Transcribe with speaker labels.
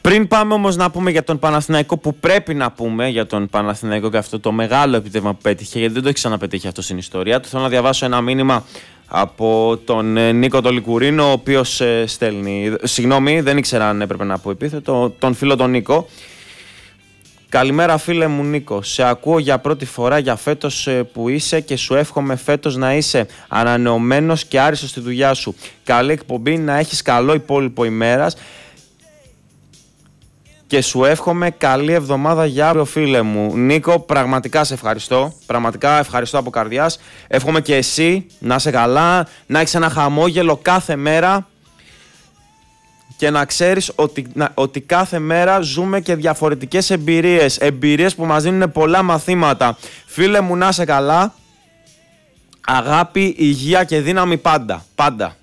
Speaker 1: Πριν πάμε όμως να πούμε για τον Παναθηναϊκό, που πρέπει να πούμε για τον Παναθηναϊκό και αυτό το μεγάλο επιτεύγμα που πέτυχε, γιατί δεν το έχει ξαναπετύχει αυτό στην ιστορία του, θέλω να διαβάσω ένα μήνυμα από τον Νίκο τον Λικουρίνο, ο οποίος στέλνει. Συγγνώμη, δεν ήξερα αν έπρεπε να πω επίθετο. Τον φίλο τον Νίκο. Καλημέρα φίλε μου Νίκο, σε ακούω για πρώτη φορά για φέτος που είσαι και σου εύχομαι φέτος να είσαι ανανεωμένος και άριστος στη δουλειά σου. Καλή εκπομπή, να έχεις καλό υπόλοιπο ημέρας και σου εύχομαι καλή εβδομάδα για αύριο φίλε μου. Νίκο, πραγματικά σε ευχαριστώ, πραγματικά ευχαριστώ από καρδιάς. Εύχομαι και εσύ να είσαι καλά, να έχεις ένα χαμόγελο κάθε μέρα. Και να ξέρεις ότι κάθε μέρα ζούμε και διαφορετικές εμπειρίες. Εμπειρίες που μας δίνουν πολλά μαθήματα. Φίλε μου, να είσαι καλά. Αγάπη, υγεία και δύναμη πάντα. Πάντα.